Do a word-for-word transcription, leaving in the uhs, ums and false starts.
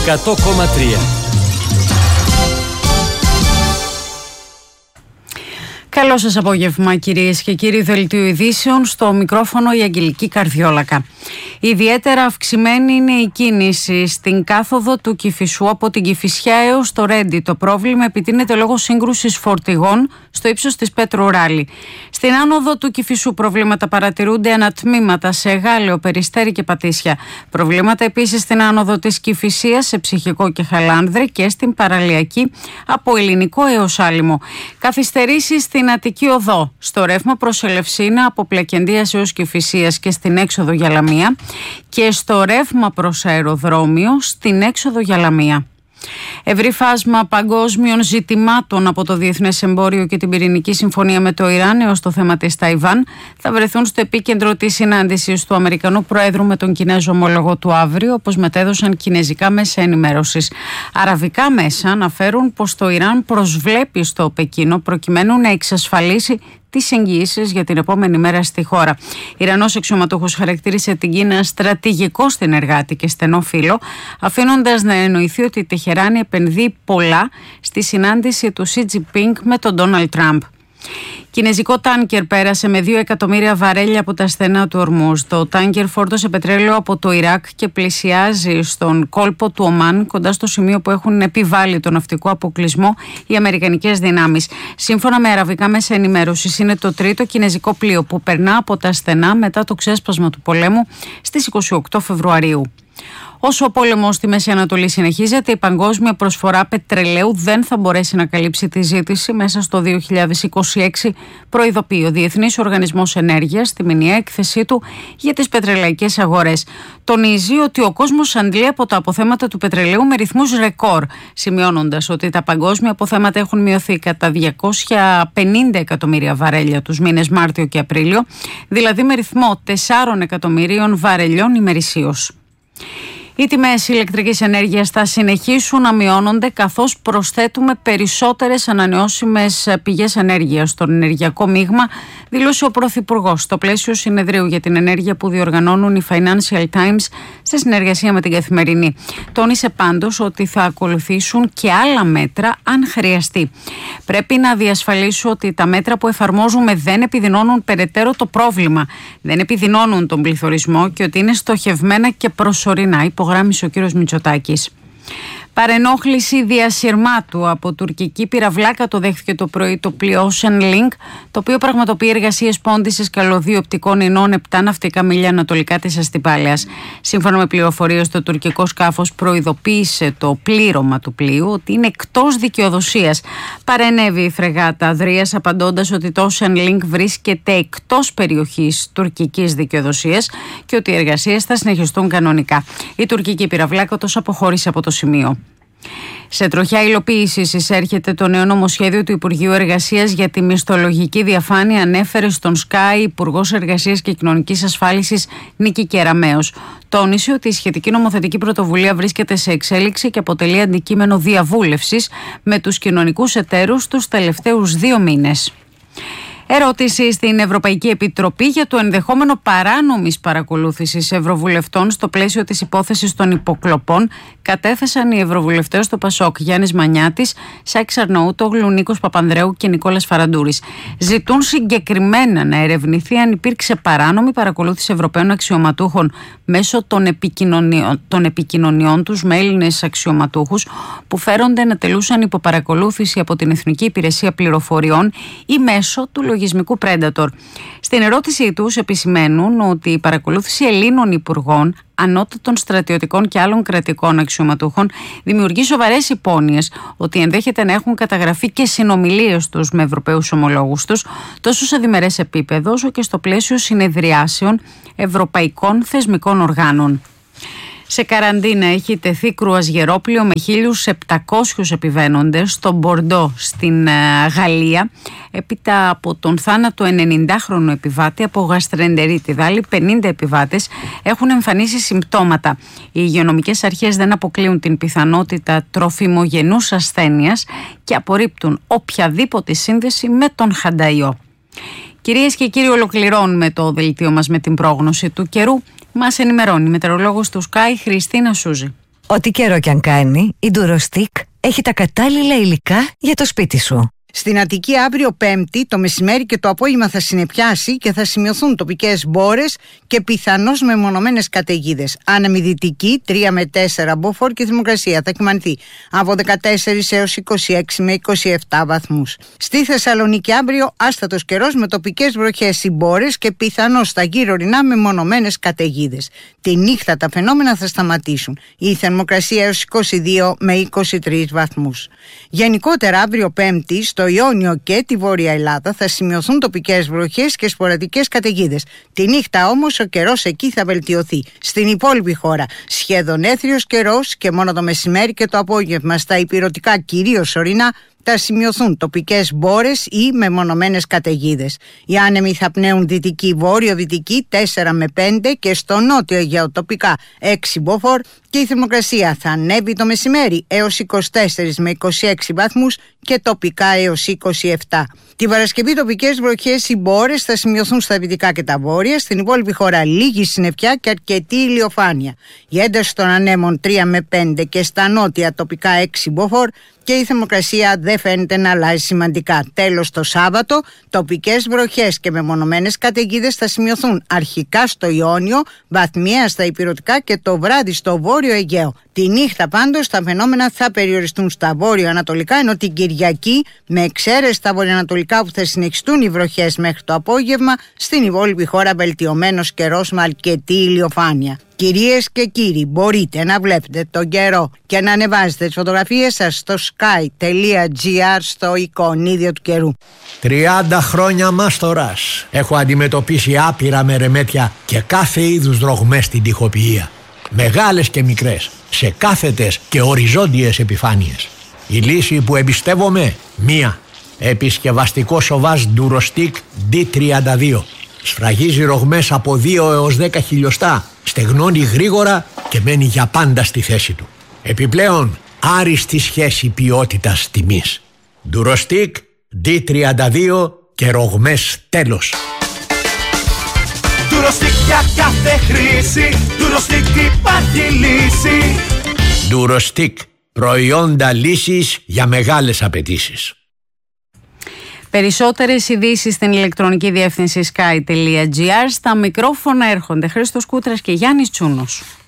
εκατό κόμμα τρία. Καλό σας απόγευμα, κυρίες και κύριοι. Δελτίο ειδήσεων, στο μικρόφωνο η Αγγελική Καρδιόλακα. Ιδιαίτερα αυξημένη είναι η κίνηση στην κάθοδο του Κηφισού από την Κηφισιά έως το Ρέντι. Το πρόβλημα επιτείνεται λόγω σύγκρουσης φορτηγών στο ύψος της Πέτρου Ράλη. Στην άνοδο του Κηφισού προβλήματα παρατηρούνται ανατμήματα σε Γάλεο, Περιστέρι και Πατήσια. Προβλήματα επίσης στην άνοδο της Κηφισίας σε Ψυχικό και Χαλάνδρη και στην Παραλιακή από Ελληνικό έως Άλυμο. Καθυστερήσεις στην Αττική Οδό, στο ρεύμα προς Ελευσίνα από Πλακεντίας έως Κηφισίας και στην έξοδο για Λαμία και στο ρεύμα προς αεροδρόμιο στην έξοδο για Λαμία. Ευρύ φάσμα παγκόσμιων ζητημάτων από το διεθνές εμπόριο και την πυρηνική συμφωνία με το Ιράν έως το θέμα της Ταϊβάν θα βρεθούν στο επίκεντρο της συνάντησης του Αμερικανού Προέδρου με τον Κινέζο ομόλογο του αύριο, όπως μετέδωσαν κινέζικα μέσα ενημέρωσης. Αραβικά μέσα αναφέρουν πως το Ιράν προσβλέπει στο Πεκίνο προκειμένου να εξασφαλίσει τις εγγυήσεις για την επόμενη μέρα στη χώρα. Ιρανός αξιωματούχος χαρακτήρισε την Κίνα στρατηγικό συνεργάτη και στενό φίλο, αφήνοντας να εννοηθεί ότι η Τεχεράνη επενδύει πολλά στη συνάντηση του Σι Τζινπίνγκ με τον Ντόναλντ Τραμπ. Κινέζικο τάνκερ πέρασε με δύο εκατομμύρια βαρέλια από τα στενά του Ορμούζ. Το τάνκερ φόρτωσε πετρέλαιο από το Ιράκ και πλησιάζει στον κόλπο του Ομάν, κοντά στο σημείο που έχουν επιβάλει τον ναυτικό αποκλεισμό οι αμερικανικές δυνάμεις. Σύμφωνα με αραβικά μέσα ενημέρωσης, είναι το τρίτο κινέζικο πλοίο που περνά από τα στενά μετά το ξέσπασμα του πολέμου στις είκοσι οκτώ Φεβρουαρίου. Όσο ο πόλεμος στη Μέση Ανατολή συνεχίζεται, η παγκόσμια προσφορά πετρελαίου δεν θα μπορέσει να καλύψει τη ζήτηση μέσα στο δύο χιλιάδες είκοσι έξι, προειδοποιεί ο Διεθνής Οργανισμός Ενέργειας στη μηνιαία έκθεσή του για τις πετρελαϊκές αγορές. Τονίζει ότι ο κόσμος αντλεί από τα αποθέματα του πετρελαίου με ρυθμούς ρεκόρ, σημειώνοντας ότι τα παγκόσμια αποθέματα έχουν μειωθεί κατά διακόσια πενήντα εκατομμύρια βαρέλια τους μήνες Μάρτιο και Απρίλιο, δηλαδή με ρυθμό τεσσάρων εκατομμυρίων βαρελιών ημερησίως. Οι τιμές ηλεκτρικής ενέργειας θα συνεχίσουν να μειώνονται καθώς προσθέτουμε περισσότερες ανανεώσιμες πηγές ενέργειας στον ενεργειακό μείγμα, δήλωσε ο Πρωθυπουργός στο πλαίσιο συνεδρίου για την ενέργεια που διοργανώνουν οι Financial Times σε συνεργασία με την Καθημερινή. Τόνισε πάντως ότι θα ακολουθήσουν και άλλα μέτρα αν χρειαστεί. Πρέπει να διασφαλίσω ότι τα μέτρα που εφαρμόζουμε δεν επιδεινώνουν περαιτέρω το πρόβλημα, δεν επιδεινώνουν τον πληθωρισμό και ότι είναι στοχευμένα και προσωρινά, υπογράμμισε ο κ. Μητσοτάκης. Παρενόχληση διασυρμάτου από τουρκική πυραυλάκα το δέχθηκε το πρωί το πλοίο Ocean Link, το οποίο πραγματοποιεί εργασίες πόντισης καλωδίου οπτικών ινών επτά ναυτικά μίλια ανατολικά της Αστυπάλαιας. Σύμφωνα με πληροφορίες, το τουρκικό σκάφος προειδοποίησε το πλήρωμα του πλοίου ότι είναι εκτός δικαιοδοσίας. Παρενέβη η φρεγάτα Αδρίας, απαντώντας ότι το Ocean Link βρίσκεται εκτός περιοχής τουρκικής δικαιοδοσίας και ότι οι εργασίες θα συνεχιστούν κανονικά. Η τουρκική πυραυλάκα τόσο αποχώρησε από το σημείο. Σε τροχιά υλοποίησης εισέρχεται το νέο νομοσχέδιο του Υπουργείου Εργασίας για τη μισθολογική διαφάνεια, ανέφερε στον Sky Υπουργός Εργασίας και Κοινωνικής Ασφάλισης Νίκη Κεραμέως. Τόνισε ότι η σχετική νομοθετική πρωτοβουλία βρίσκεται σε εξέλιξη και αποτελεί αντικείμενο διαβούλευσης με τους κοινωνικούς εταίρους τους τελευταίους δύο μήνες. Ερώτηση στην Ευρωπαϊκή Επιτροπή για το ενδεχόμενο παράνομης παρακολούθησης ευρωβουλευτών στο πλαίσιο της υπόθεσης των υποκλοπών κατέθεσαν οι ευρωβουλευτές του Πασόκ Γιάννης Μανιάτης, Σάκης Αρναούτογλου, Νίκος Παπανδρέου και Νικόλας Φαραντούρης. Ζητούν συγκεκριμένα να ερευνηθεί αν υπήρξε παράνομη παρακολούθηση Ευρωπαίων αξιωματούχων μέσω των επικοινωνιών, των επικοινωνιών τους με Έλληνες αξιωματούχους που φέρονται να τελούσαν υποπαρακολούθηση από την Εθνική Υπηρεσία Πληροφοριών ή μέσω του λογισμικού Predator. Στην ερώτησή τους επισημαίνουν ότι η παρακολούθηση Ελλήνων υπουργών, ανώτατων στρατιωτικών και άλλων κρατικών αξιωματούχων δημιουργεί σοβαρές υπόνοιες ότι ενδέχεται να έχουν καταγραφεί και συνομιλίες τους με Ευρωπαίους ομολόγους τους, τόσο σε διμερές επίπεδο όσο και στο πλαίσιο συνεδριάσεων ευρωπαϊκών θεσμικών οργάνων. Σε καραντίνα έχει τεθεί κρουαζιερόπλοιο με χίλιους επτακόσιους επιβαίνοντες στο Μπορντό στην Γαλλία, έπειτα από τον θάνατο ενενηντάχρονου επιβάτη από γαστρεντερίτιδα. Άλλοι πενήντα επιβάτες έχουν εμφανίσει συμπτώματα. Οι υγειονομικές αρχές δεν αποκλείουν την πιθανότητα τροφιμογενούς ασθένειας και απορρίπτουν οποιαδήποτε σύνδεση με τον χανταϊό. Κυρίες και κύριοι, ολοκληρώνουμε το δελτίο μας με την πρόγνωση του καιρού. Μας ενημερώνει η μετεωρολόγος του Sky Χριστίνα Σούζη. Ό,τι καιρό κι αν κάνει, η Durostick έχει τα κατάλληλα υλικά για το σπίτι σου. Στην Αττική αύριο Πέμπτη το μεσημέρι και το απόγευμα θα συννεφιάσει και θα σημειωθούν τοπικές μπόρες και πιθανώς μεμονωμένες καταιγίδες. Άνεμη δυτική τρία με τέσσερα μποφόρ και η θερμοκρασία θα κυμανθεί από δεκατέσσερα έως είκοσι έξι με είκοσι επτά βαθμούς. Στη Θεσσαλονίκη αύριο άστατος καιρός με τοπικές βροχές ή μπόρες και πιθανώς στα γύρω ορεινά μεμονωμένες καταιγίδες. Τη νύχτα τα φαινόμενα θα σταματήσουν. Η θερμοκρασία έως είκοσι δύο με είκοσι τρεις βαθμούς. Γενικότερα αύριο Πέμπτη στο Ιόνιο και τη Βόρεια Ελλάδα θα σημειωθούν τοπικές βροχές και σποραδικές καταιγίδες. Τη νύχτα όμως ο καιρός εκεί θα βελτιωθεί. Στην υπόλοιπη χώρα σχεδόν έθριος καιρός και μόνο το μεσημέρι και το απόγευμα στα ηπειρωτικά κυρίως ορεινά θα σημειωθούν τοπικές μπόρες ή μεμονωμένες καταιγίδες. Οι άνεμοι θα πνέουν δυτική βόρειο-δυτική τέσσερα με πέντε και στο νότιο Αιγαίο τοπικά έξι μποφόρ και η θερμοκρασία θα ανέβει το μεσημέρι έως είκοσι τέσσερα με είκοσι έξι βαθμούς και τοπικά έως είκοσι επτά. Την Παρασκευή τοπικές βροχές ή μπόρες θα σημειωθούν στα δυτικά και τα βόρεια, στην υπόλοιπη χώρα λίγη συννεφιά και αρκετή ηλιοφάνεια. Η ένταση των ανέμων τρία με πέντε και στα νότια τοπικά έξι μποφόρ και η θερμοκρασία δεν φαίνεται να αλλάζει σημαντικά. Τέλος, το Σάββατο, τοπικές βροχές και μεμονωμένες καταιγίδες θα σημειωθούν αρχικά στο Ιόνιο, βαθμιαία στα ηπειρωτικά και το βράδυ στο βόρειο Αιγαίο. Τη νύχτα πάντως τα φαινόμενα θα περιοριστούν στα βόρειο-ανατολικά, ενώ την Κυριακή, με εξαίρεση τα βορειοανατολικά που θα συνεχιστούν οι βροχές μέχρι το απόγευμα, στην υπόλοιπη χώρα βελτιωμένος καιρός με αρκετή ηλιοφάνεια. Κυρίες και κύριοι, μπορείτε να βλέπετε τον καιρό και να ανεβάζετε τις φωτογραφίες σας στο sky.gr στο εικονίδιο του καιρού. τριάντα χρόνια μάστορας. Έχω αντιμετωπίσει άπειρα μερεμέτια και κάθε είδους δρογμές στην τοιχοποιία. Μεγάλες και μικρές, σε κάθετες και οριζόντιες επιφάνειες. Η λύση που εμπιστεύομαι, μία. Επισκευαστικό σοβάζ Durostick ντι τριάντα δύο. Σφραγίζει ρογμές από δύο έως δέκα χιλιοστά, στεγνώνει γρήγορα και μένει για πάντα στη θέση του. Επιπλέον, άριστη σχέση ποιότητας τιμής. Durostick ντι τριάντα δύο και ρογμές τέλος. Durostick για κάθε χρήση, Durostick υπάρχει λύση. Durostick, προϊόντα λύσης για μεγάλες απαιτήσεις. Περισσότερες ειδήσεις στην ηλεκτρονική διεύθυνση sky.gr. Στα μικρόφωνα έρχονται Χρήστος Κούτρας και Γιάννης Τσούνος.